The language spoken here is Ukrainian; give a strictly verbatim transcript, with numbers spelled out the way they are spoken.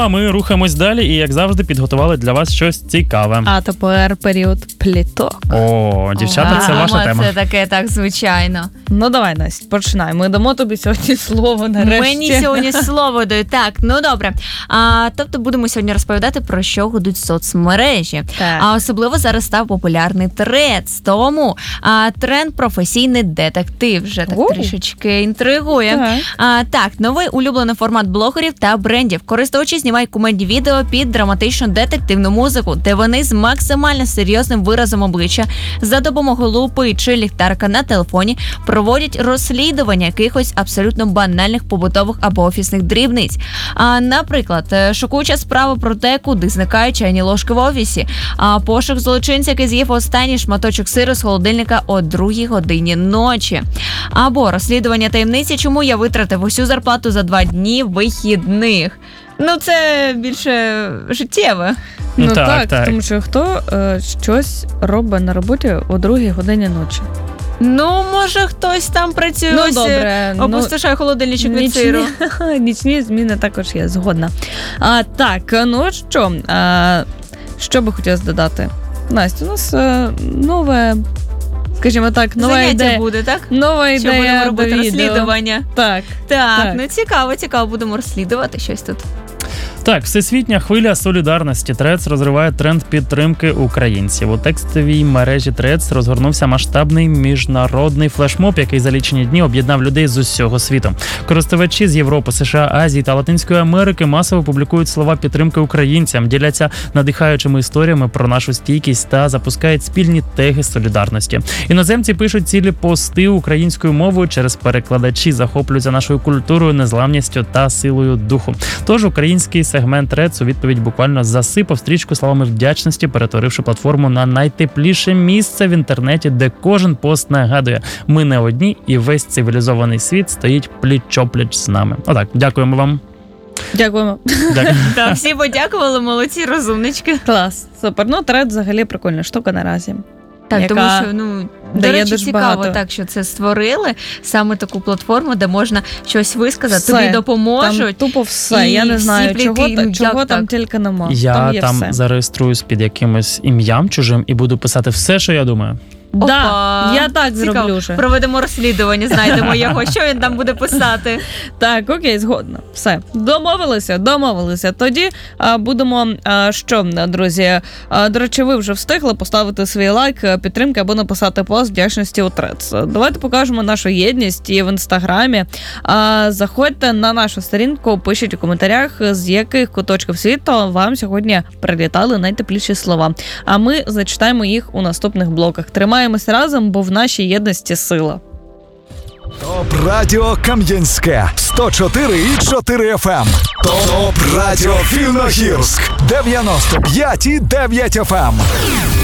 а ми рухаємось далі і, як завжди, підготували для вас щось цікаве. А тепер період пліток. О, дівчата, це ваша А, тема. Це таке, так, звичайно. Ну давай, Настя, починай. Ми дамо тобі сьогодні слово нарешті. Мені сьогодні слово дають. Так, ну добре. А, тобто будемо сьогодні розповідати, про що гудуть соцмережі. Так. А особливо зараз став популярний Threads. Тому а, тренд професійний детектив вже так Оу. трішечки інтригує. Так. А, так, новий улюблений формат блогерів та брендів. Користувачі знімають кумедні відео під драматичну детективну музику, де вони з максимально серйозним виразом обличчя за допомогою лупи чи ліхтарика на телефоні проводять розслідування якихось абсолютно банальних побутових або офісних дрібниць. А, наприклад, шокуюча справа про те, куди зникають чайні ложки в офісі, а пошук злочинця, який з'їв останній шматочок сиру з холодильника о другій годині ночі. Або розслідування таємниці, чому я витратив усю зарплату за два дні вихідних. Ну, це більше життєве. Ну Так, так, так. тому що хто е, щось робить на роботі о другій годині ночі? Ну, може, хтось там працює, Ну, ось, добре, ну, опустошає холодильничок від Нічні, сиру. нічні зміни також є, згодна. А, так, ну що, а, що би хотілося додати? Настя, у нас а, нове, скажімо так, нова Заняття ідея. буде, так? Нова Що будемо ідея до робити відео. розслідування. Так. Так, Так. ну цікаво, цікаво, будемо розслідувати щось тут. Так, всесвітня хвиля солідарності. Threads розриває тренд підтримки українців. У текстовій мережі Threads розгорнувся масштабний міжнародний флешмоб, який за лічені дні об'єднав людей з усього світу. Користувачі з Європи, США, Азії та Латинської Америки масово публікують слова підтримки українцям, діляться надихаючими історіями про нашу стійкість та запускають спільні теги солідарності. Іноземці пишуть цілі пости українською мовою, через перекладачі захоплюються нашою культурою, незламністю та силою духу. Тож український сегмент Threads у відповідь буквально засипав стрічку словами вдячності, перетворивши платформу на найтепліше місце в інтернеті, де кожен пост нагадує: ми не одні, і весь цивілізований світ стоїть пліч-опліч з нами. Отак, дякуємо вам. Дякуємо. Дякую. Так, всі подякували, молодці, розумнички. Клас, супер. Ну, Threads взагалі прикольна штука наразі. Так, Яка тому що, ну, до дає речі, дуже цікаво, багато. так, що це створили, саме таку платформу, де можна щось висказати, Все. тобі допоможуть. Там тупо все. і Я не знаю, всі чого, пліти, та- ну, чого як там так? тільки нема. Я там є там все. зареєструюсь під якимось ім'ям чужим і буду писати все, що я думаю. Опа. Да, я так Цікаво. зроблю вже. Проведемо розслідування, знайдемо його, що він там буде писати. Так, окей, згодна. Все. Домовилися, домовилися. Тоді а, будемо, а, що, друзі, а, до речі, ви вже встигли поставити свій лайк, а, підтримки або написати пост вдячності у Threads. Давайте покажемо нашу єдність і в Інстаграмі. А, заходьте на нашу сторінку, пишіть у коментарях, з яких куточків світу вам сьогодні прилітали найтепліші слова. А ми зачитаємо їх у наступних блоках. Тримаємося разом, бо в нашій єдності сила. Топ Радіо Кам'янське сто чотири і чотири еф ем. Топ Радіо Вільногірськ дев'яносто п'ять і дев'ять еф ем.